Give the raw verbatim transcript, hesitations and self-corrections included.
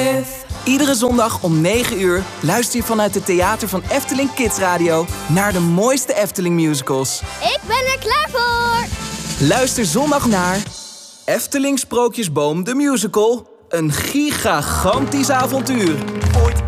Iedere zondag om negen uur luister je vanuit het theater van Efteling Kids Radio naar de mooiste Efteling musicals. Ik ben er klaar voor! Luister zondag naar Efteling Sprookjesboom de Musical. Een gigantisch avontuur.